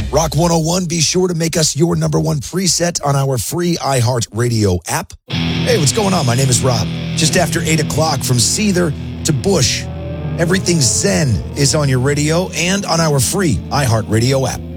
Rock 101, be sure to make us your number one preset on our free iHeartRadio app. Hey, what's going on? My name is Rob. Just after 8 o'clock, from Seether to Bush, everything Zen is on your radio and on our free iHeartRadio app.